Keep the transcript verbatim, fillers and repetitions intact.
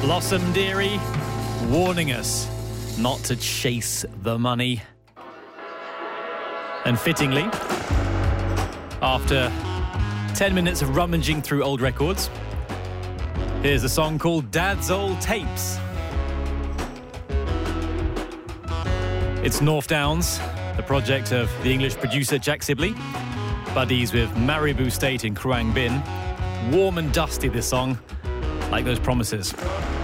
Blossom Dearie warning us not to chase the money. And fittingly, after ten minutes of rummaging through old records, here's a song called Dad's Old Tapes. It's North Downs, the project of the English producer Jack Sibley, buddies with Maribou State in Kruang Bin. Warm and dusty, this song, like those promises.